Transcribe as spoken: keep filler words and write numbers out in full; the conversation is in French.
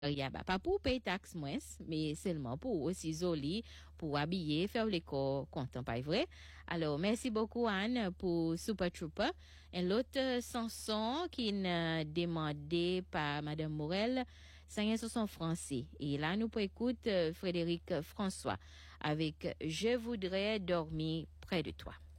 y a pas pour payer taxe moins, mais seulement pour aussi joli, pour habiller, faire les corps content, pas vrai? Alors, merci beaucoup, Anne, pour Super Trooper. Et l'autre chanson qui est demandée par Madame Morel, c'est une chanson français. Et là, nous pouvons écouter Frédéric François avec Je voudrais dormir près de toi.